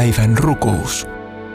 Päivän rukous.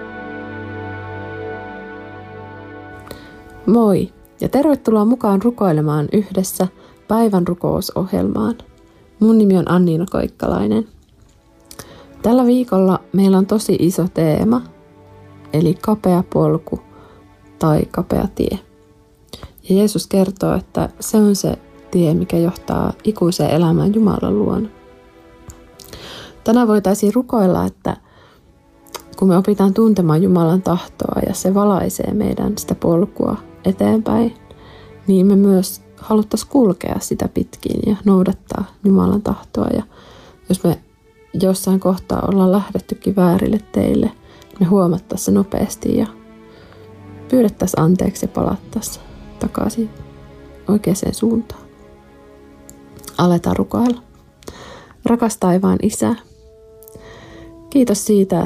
Moi ja tervetuloa mukaan rukoilemaan yhdessä päivän rukousohjelmaan. Mun nimi on Anniina Koikkalainen. Tällä viikolla meillä on tosi iso teema, eli kapea polku tai kapea tie. Ja Jeesus kertoo, että se on se tie, mikä johtaa ikuiseen elämään Jumalan luona. Tänään voitaisiin rukoilla, että kun me opitaan tuntemaan Jumalan tahtoa ja se valaisee meidän sitä polkua eteenpäin, niin me myös haluttaisiin kulkea sitä pitkin ja noudattaa Jumalan tahtoa. Ja jos me jossain kohtaa ollaan lähdettykin väärille teille, me huomattaisiin se nopeasti ja pyydettäisiin anteeksi ja palattaisiin takaisin oikeaan suuntaan. Aletaan rukoilla. Rakas taivaan Isä, kiitos siitä,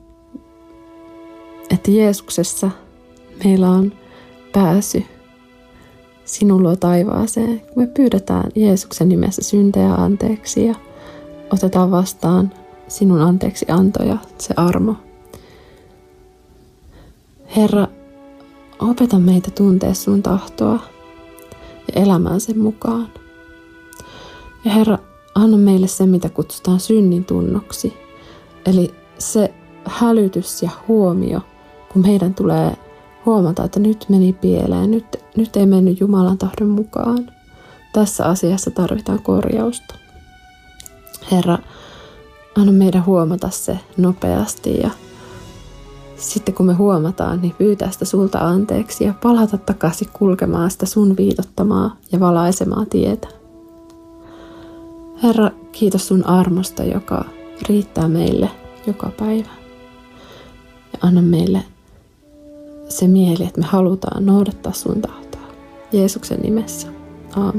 että Jeesuksessa meillä on pääsy sinun luo taivaaseen. Me pyydetään Jeesuksen nimessä syntejä anteeksi ja otetaan vastaan sinun anteeksianto ja se armo. Herra, opeta meitä tuntea sun tahtoa ja elämään sen mukaan. Ja Herra, anna meille se, mitä kutsutaan synnin tunnoksi. Eli se hälytys ja huomio, kun meidän tulee huomata, että nyt meni pieleen, nyt ei mennyt Jumalan tahdon mukaan. Tässä asiassa tarvitaan korjausta. Herra, anna meidän huomata se nopeasti ja sitten kun me huomataan, niin pyytää sitä sulta anteeksi ja palata takaisin kulkemaan sitä sun viitottamaa ja valaisemaa tietä. Herra, kiitos sun armosta, joka riittää meille joka päivä. Ja anna meille se mieli, että me halutaan noudattaa sun tahtoa. Jeesuksen nimessä.